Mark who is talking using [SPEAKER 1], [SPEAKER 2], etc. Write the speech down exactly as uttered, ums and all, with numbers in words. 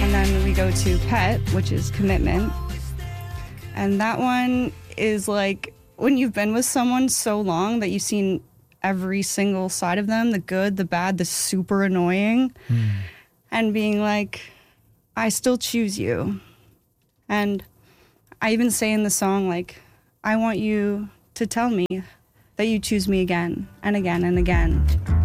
[SPEAKER 1] And then we go to Pet, which is commitment. And that one is like when you've been with someone so long that you've seen every single side of them, the good, the bad, the super annoying, mm. and being like, I still choose you. And I even say in the song, like, I want you to tell me that you choose me again and again and again.